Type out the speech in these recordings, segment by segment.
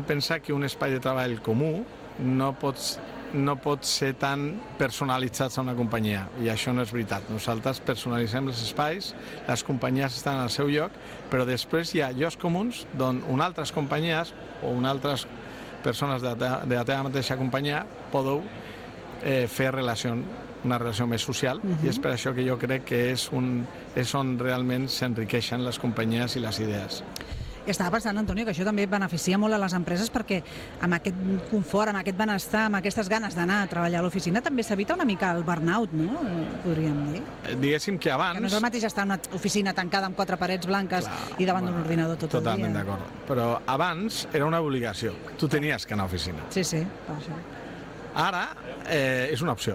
pensa que un espai de treball comú no pot ser tan personalitzat a una companyia, i això no és veritat. Nosaltres personalitzem els espais, les companyies estan al seu lloc, però després hi ha llocs comuns on unes altres companyies o unes altres persones de la teva mateixa companyia podeu fer una relació més social, i és per això que jo crec que és on realment s'enriqueixen les companyies i les idees. Estava pensant, Antonio, que això també beneficia molt a les empreses perquè amb aquest confort, amb aquest benestar, amb aquestes ganes d'anar a treballar a l'oficina també s'evita una mica el burnout, no? Podríem dir. Diguéssim que abans... Que no és el mateix estar en una oficina tancada amb 4 parets blanques i davant d'un ordinador tot el dia. Totalment d'acord. Però abans era una obligació. Tu tenies que anar a l'oficina. Sí, per això. Ara és una opció.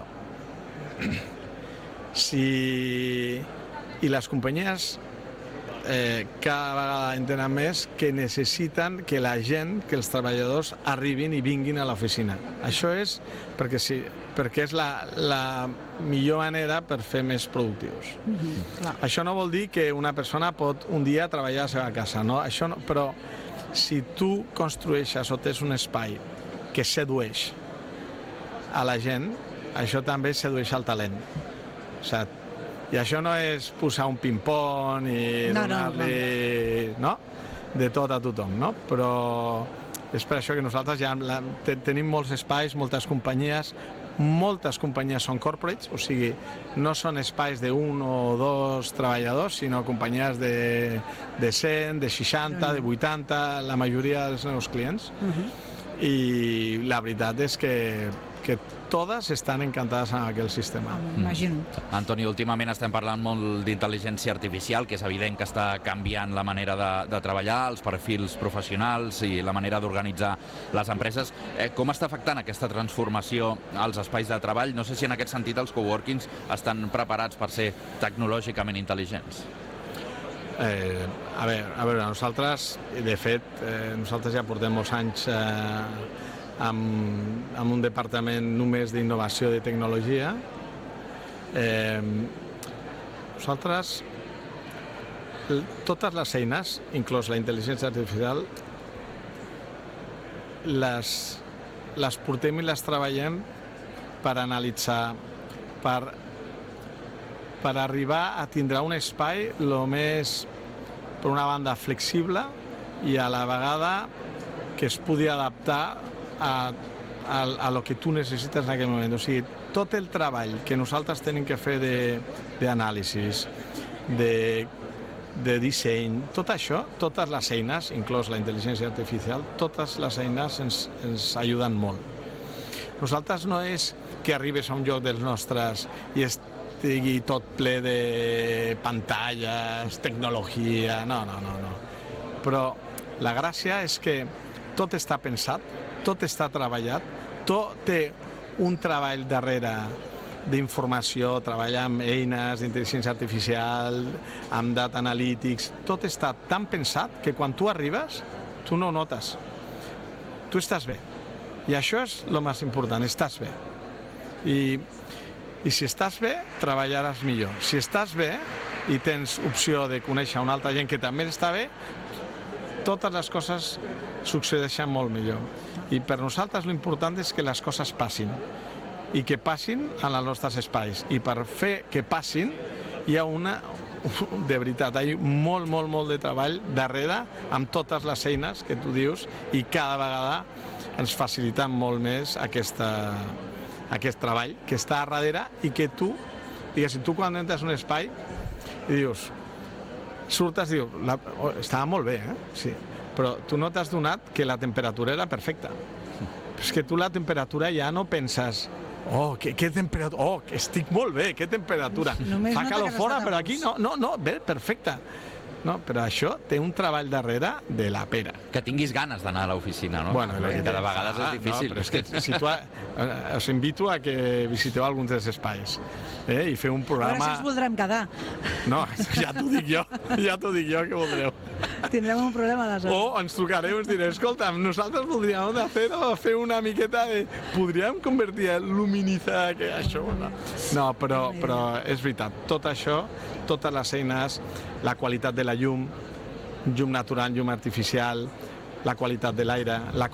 I les companyies cada vegada entenen més que necessiten que la gent, que els treballadors arribin i vinguin a l'oficina. Això és perquè és la millor manera per fer més productius. Això no vol dir que una persona pot un dia treballar a la seva casa, no? Això no, però si tu construeixes o tens un espai que sedueix a la gent, això també sedueix el talent. I això no és posar un ping-pong i donar-li de tot a tothom, no? Però és per això que nosaltres ja tenim molts espais, moltes companyies són corporates, o sigui, no són espais d'un o dos treballadors, sinó companyies de 100, de 60, de 80, la majoria dels meus clients. I la veritat és que totes estan encantades amb aquell sistema. Imagino. Antoni, últimament estem parlant molt d'intel·ligència artificial, que és evident que està canviant la manera de treballar, els perfils professionals i la manera d'organitzar les empreses. Com està afectant aquesta transformació als espais de treball? No sé si en aquest sentit els coworkings estan preparats per ser tecnològicament intel·ligents. A veure, nosaltres, de fet, nosaltres ja portem molts anys amb un departament només d'innovació de tecnologia. Nosaltres, totes les eines, inclòs la intel·ligència artificial, les portem i les treballem per analitzar, per arribar a tindre un espai el més, per una banda, flexible i a la vegada que es pugui adaptar a lo que tu necessites en aquell moment. O sigui, tot el treball que nosaltres tenim que fer d'anàlisis, de disseny, tot això, totes les eines, inclòs la intel·ligència artificial, totes les eines ens ajuden molt. Nosaltres no és que arribes a un lloc dels nostres i estigui tot ple de pantalles, tecnologia, no. Però la gràcia és que tot està pensat, tot està treballat, tot té un treball darrere d'informació, treballar amb eines d'intel·ligència artificial, amb data analytics, tot està tan pensat que quan tu arribes, tu no ho notes. Tu estàs bé. I això és el més important, estàs bé. I si estàs bé, treballaràs millor. Si estàs bé i tens opció de conèixer una altra gent que també està bé, totes les coses succeeixen molt millor. I per nosaltres l'important és que les coses passin i que passin en els nostres espais. I per fer que passin hi ha de veritat, hi ha molt de treball darrere amb totes les eines que tu dius i cada vegada ens faciliten molt més aquest treball que està a darrere i que tu, diguéssim, tu quan entres en un espai i dius, surtes i dius, estava molt bé, sí, però tu no t'has donat que la temperatura era perfecta. És que tu la temperatura ja no penses que temperatura, estic molt bé, que temperatura. Fa calor fora, però aquí no, bé, perfecte. No, però això té un treball darrere de la pera. Que tinguis ganes d'anar a l'oficina, no? Bueno, perquè de vegades és difícil. No, però és que si us invito a que visiteu alguns dels espais i feu un programa... A veure si ens voldrem quedar. No, ja t'ho dic jo que voldreu. Tindrem un problema de sort. O ens trucareu i ens direu, escolta, nosaltres voldríem fer una miqueta de... Podríem convertir a luminitzar això? No, però és veritat, tot això, totes les eines, la qualitat de la llum natural, llum artificial, la qualitat de l'aire, la